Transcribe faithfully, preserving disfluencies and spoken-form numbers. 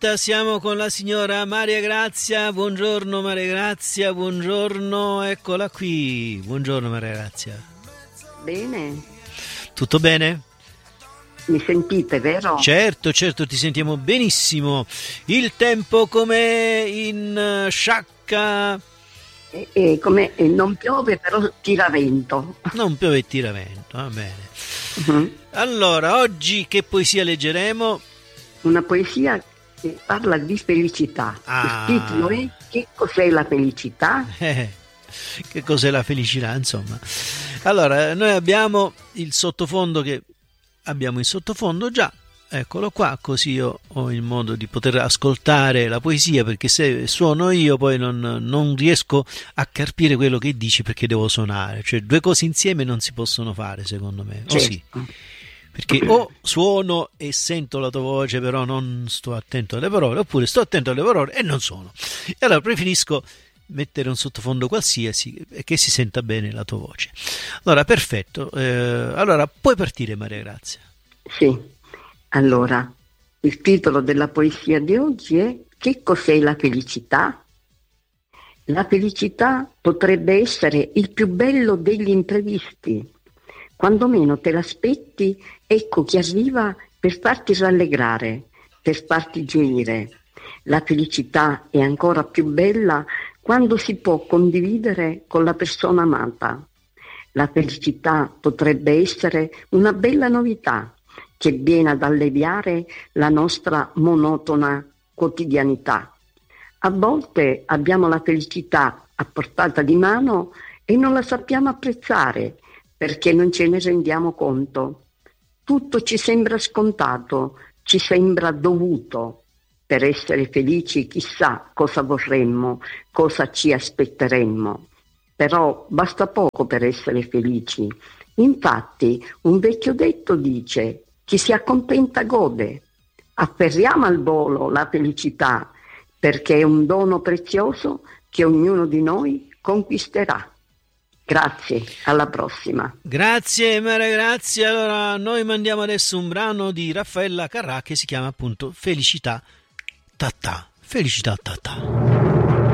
diretta, siamo con la signora Maria Grazia. Buongiorno Maria Grazia, buongiorno, eccola qui. Buongiorno Maria Grazia. Bene. Tutto bene? Mi sentite, vero? Certo, certo, ti sentiamo benissimo. Il tempo com'è in Sciacca? E, e come e non piove, però tira vento. Non piove e tira vento, va bene. Uh-huh. Allora, oggi che poesia leggeremo? Una poesia che parla di felicità. Ah. Il titolo è Che cos'è la felicità? Eh, che cos'è la felicità, insomma. Allora, noi abbiamo il sottofondo che abbiamo in sottofondo già, eccolo qua, così io ho il modo di poter ascoltare la poesia, perché se suono io poi non, non riesco a capire quello che dici perché devo suonare, cioè due cose insieme non si possono fare secondo me, o sì, perché o suono e sento la tua voce però non sto attento alle parole, oppure sto attento alle parole e non suono, e allora preferisco mettere un sottofondo qualsiasi e che si senta bene la tua voce. Allora, perfetto. Eh, allora, puoi partire, Maria Grazia. Sì. Allora, il titolo della poesia di oggi è Che cos'è la felicità? La felicità potrebbe essere il più bello degli imprevisti. Quando meno te l'aspetti, ecco chi arriva per farti rallegrare, per farti gioire. La felicità è ancora più bella quando si può condividere con la persona amata. La felicità potrebbe essere una bella novità che viene ad alleviare la nostra monotona quotidianità. A volte abbiamo la felicità a portata di mano e non la sappiamo apprezzare perché non ce ne rendiamo conto. Tutto ci sembra scontato, ci sembra dovuto. Per essere felici chissà cosa vorremmo, cosa ci aspetteremmo. Però basta poco per essere felici. Infatti un vecchio detto dice: chi si accontenta gode. Afferriamo al volo la felicità, perché è un dono prezioso che ognuno di noi conquisterà. Grazie, alla prossima. Grazie Maria Grazia. Allora noi mandiamo adesso un brano di Raffaella Carrà che si chiama appunto Felicità Tatà. Felicità Tatà.